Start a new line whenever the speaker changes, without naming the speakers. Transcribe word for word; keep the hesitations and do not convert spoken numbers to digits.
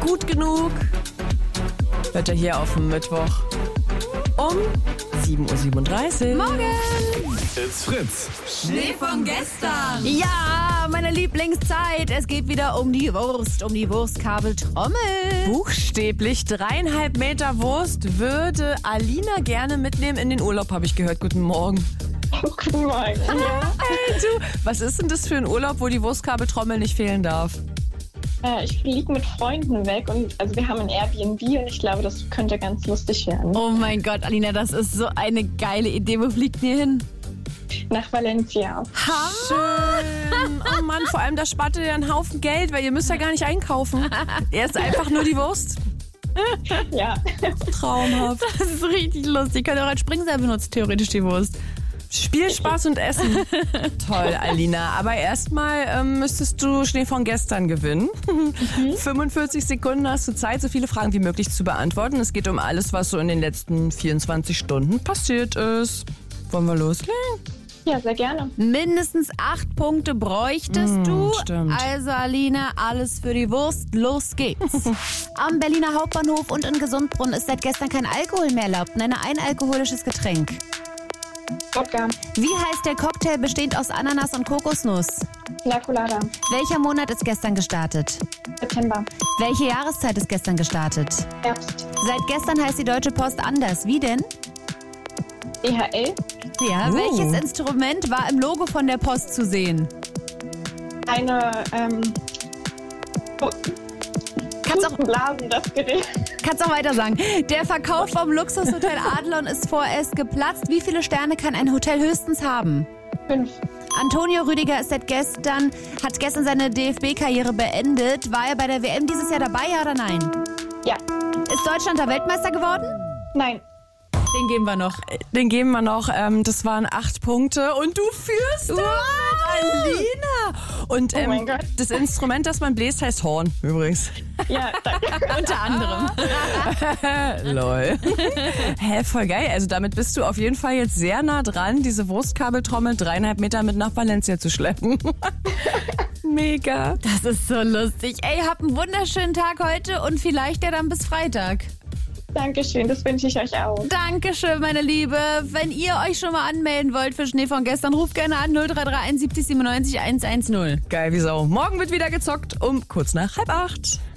Gut genug wird er hier auf dem Mittwoch um sieben Uhr siebenunddreißig.
Morgen!
It's Fritz.
Schnee von gestern. Ja, meine Lieblingszeit. Es geht wieder um die Wurst, um die Wurstkabeltrommel.
Buchstäblich dreieinhalb Meter Wurst würde Alina gerne mitnehmen in den Urlaub, habe ich gehört. Guten Morgen.
Guten Morgen. Ja.
Hey, du, was ist denn das für ein Urlaub, wo die Wurstkabeltrommel nicht fehlen darf?
Äh, ich fliege mit Freunden weg und also wir haben ein Airbnb und ich glaube, das könnte ganz lustig werden.
Oh mein Gott, Alina, das ist so eine geile Idee. Wo fliegt ihr hin?
Nach Valencia.
Schön. Oh Mann, vor allem da spart ihr ja einen Haufen Geld, weil ihr müsst ja gar nicht einkaufen. Erst einfach nur die Wurst.
Ja.
Traumhaft.
Das ist richtig lustig. Könnt ihr auch als Springseil benutzen, theoretisch die Wurst.
Spiel, Spaß und Essen. Toll, Alina. Aber erstmal ähm, müsstest du Schnee von gestern gewinnen. Mhm. fünfundvierzig Sekunden hast du Zeit, so viele Fragen wie möglich zu beantworten. Es geht um alles, was so in den letzten vierundzwanzig Stunden passiert ist. Wollen wir loslegen?
Ja, sehr gerne.
Mindestens acht Punkte bräuchtest
Mm,
du.
stimmt.
Also Alina, alles für die Wurst. Los geht's. Am Berliner Hauptbahnhof und in Gesundbrunn ist seit gestern kein Alkohol mehr erlaubt. Nenne ein alkoholisches Getränk.
Wodka.
Wie heißt der Cocktail bestehend aus Ananas und Kokosnuss?
La Colada.
Welcher Monat ist gestern gestartet?
September.
Welche Jahreszeit ist gestern gestartet?
Herbst.
Seit gestern heißt die Deutsche Post anders. Wie denn?
D H L.
Ja,
Uh.
welches Instrument war im Logo von der Post zu sehen?
Eine, ähm... Oh,
Kannst auch,
Blasen, das Gerät.
kannst auch weiter sagen. Der Verkauf vom Luxushotel Adlon ist vorerst geplatzt. Wie viele Sterne kann ein Hotel höchstens haben?
Fünf.
Antonio Rüdiger ist seit gestern, hat gestern seine D F B-Karriere beendet. War er bei der W M dieses Jahr dabei, ja oder nein?
Ja.
Ist Deutschland da Weltmeister geworden?
Nein.
Den geben wir noch.
Den geben wir noch. Ähm, das waren acht Punkte und du führst damit, Alina. Und ähm,
Oh mein Gott.
das Instrument, das man bläst, heißt Horn übrigens.
Ja, danke.
Unter anderem.
Lol. Hä, voll geil. Also damit bist du auf jeden Fall jetzt sehr nah dran, diese Wurstkabeltrommel dreieinhalb Meter mit nach Valencia zu schleppen. Mega.
Das ist so lustig. Ey, hab einen wunderschönen Tag heute und vielleicht ja dann bis Freitag.
Dankeschön, das wünsche ich euch auch.
Dankeschön, meine Liebe. Wenn ihr euch schon mal anmelden wollt für Schnee von gestern, ruft gerne an null drei drei eins siebzig siebenundneunzig hundertzehn.
Geil wie Sau. Morgen wird wieder gezockt um kurz nach halb acht.